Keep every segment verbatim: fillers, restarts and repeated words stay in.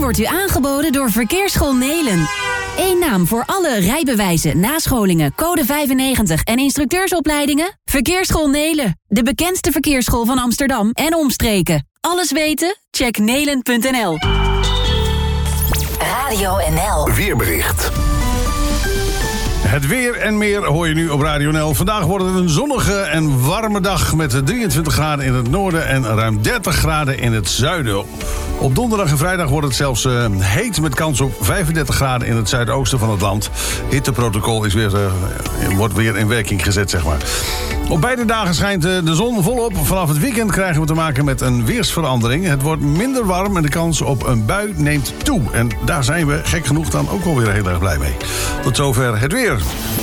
wordt u aangeboden door Verkeersschool Nelen. Eén naam voor alle rijbewijzen, nascholingen, code vijfennegentig en instructeursopleidingen? Verkeersschool Nelen, de bekendste verkeersschool van Amsterdam en omstreken. Alles weten? Check nelen punt n l. Radio N L. Weerbericht. Het weer en meer hoor je nu op Radio N L. Vandaag wordt het een zonnige en warme dag met drieëntwintig graden in het noorden en ruim dertig graden in het zuiden. Op donderdag en vrijdag wordt het zelfs uh, heet met kans op vijfendertig graden in het zuidoosten van het land. Hitteprotocol is weer, uh, wordt weer in werking gezet, zeg maar. Op beide dagen schijnt uh, de zon volop. Vanaf het weekend krijgen we te maken met een weersverandering. Het wordt minder warm en de kans op een bui neemt toe. En daar zijn we, gek genoeg, dan ook wel weer heel erg blij mee. Tot zover het weer.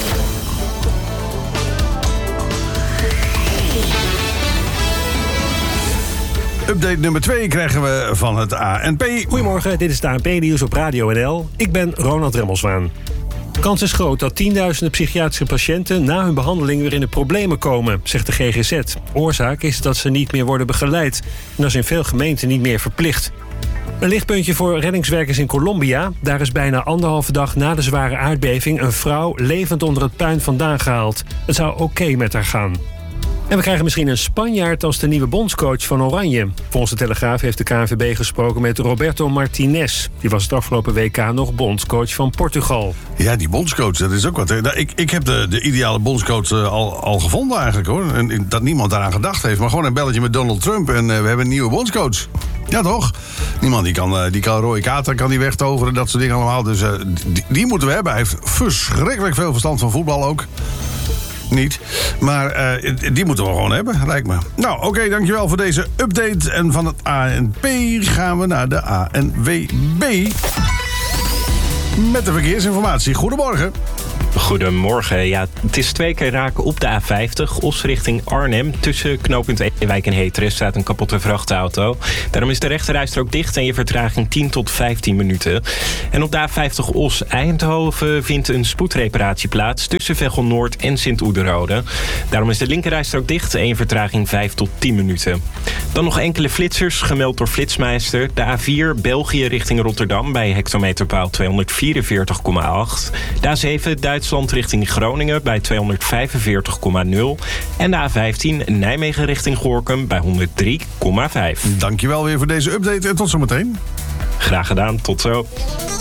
Update nummer twee krijgen we van het A N P. Goedemorgen, dit is het A N P-nieuws op Radio N L. Ik ben Ronald Remmelswaan. Kans is groot dat tienduizenden psychiatrische patiënten na hun behandeling weer in de problemen komen, zegt de G G Z. Oorzaak is dat ze niet meer worden begeleid. En dat is in veel gemeenten niet meer verplicht. Een lichtpuntje voor reddingswerkers in Colombia. Daar is bijna anderhalve dag na de zware aardbeving een vrouw levend onder het puin vandaan gehaald. Het zou oké met haar gaan. En we krijgen misschien een Spanjaard als de nieuwe bondscoach van Oranje. Volgens de Telegraaf heeft de K N V B gesproken met Roberto Martinez. Die was het afgelopen W K nog bondscoach van Portugal. Ja, die bondscoach, dat is ook wat. Nou, ik, ik heb de, de ideale bondscoach uh, al, al gevonden eigenlijk, hoor. En, dat niemand daaraan gedacht heeft. Maar gewoon een belletje met Donald Trump en uh, we hebben een nieuwe bondscoach. Ja, toch? Niemand die kan, uh, die kan rode kaarten, kan die wegtoveren, dat soort dingen allemaal. Dus uh, die, die moeten we hebben. Hij heeft verschrikkelijk veel verstand van voetbal ook. Niet. Maar uh, die moeten we gewoon hebben, lijkt me. Nou, oké, okay, dankjewel voor deze update. En van het A N P gaan we naar de A N W B. Met de verkeersinformatie. Goedemorgen. Goedemorgen. Ja, het is twee keer raken op de A vijftig. Os richting Arnhem. Tussen knooppunt Ewijk en Heteren staat een kapotte vrachtauto. Daarom is de rechterrijstrook dicht en je vertraging tien tot vijftien minuten. En op de A vijftig Os-Eindhoven vindt een spoedreparatie plaats tussen Veghel Noord en Sint-Oederode. Daarom is de linkerrijstrook dicht en je vertraging vijf tot tien minuten. Dan nog enkele flitsers, gemeld door Flitsmeister. De A vier België richting Rotterdam bij hectometerpaal tweehonderdvierenveertig komma acht. De A zeven Duitsland richting Groningen bij tweehonderdvijfenveertig komma nul. En de A vijftien Nijmegen richting Gorinchem bij honderddrie komma vijf. Dankjewel weer voor deze update en tot zometeen. Graag gedaan, tot zo.